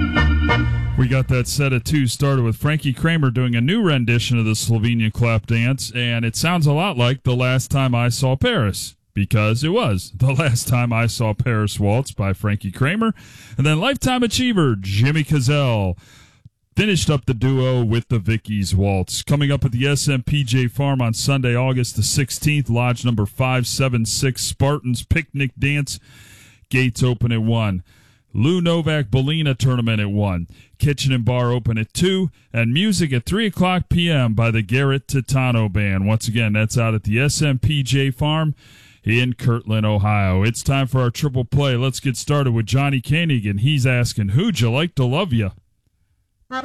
We got that set of two started with Frankie Kramer doing a new rendition of the Slovenian clap dance, and it sounds a lot like The Last Time I Saw Paris, because it was The Last Time I Saw Paris Waltz by Frankie Kramer. And then Lifetime Achiever, Jimmy Cazell, finished up the duo with the Vicky's Waltz. Coming up at the SMPJ Farm on Sunday, August the 16th, Lodge number 576, Spartans Picnic Dance. Gates open at 1. Lou Novak Bellina Tournament at 1. Kitchen and Bar open at 2. And music at 3 o'clock p.m. by the Garrett Titano Band. Once again, that's out at the SMPJ Farm in Kirtland, Ohio. It's time for our triple play. Let's get started with Johnny Koenig, and he's asking, who'd you like to love you?